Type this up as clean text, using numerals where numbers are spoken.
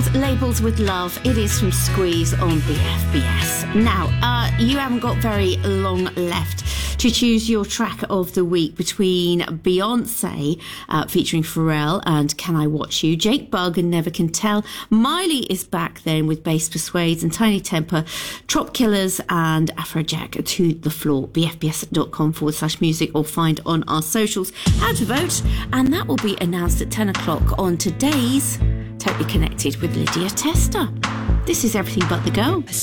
Labels with Love. It is from Squeeze on BFBS. Now, you haven't got very long left to choose your track of the week between Beyonce featuring Pharrell and Can I Watch You, Jake Bugg and Never Can Tell. Miley is back then with Bass Persuades and Tiny Temper, Trop Killers and Afrojack to the Floor. bfbs.com/music or find on our socials how to vote, and that will be announced at 10 o'clock on today's Totally Connected with Lydia Tester. This is Everything But the Girl.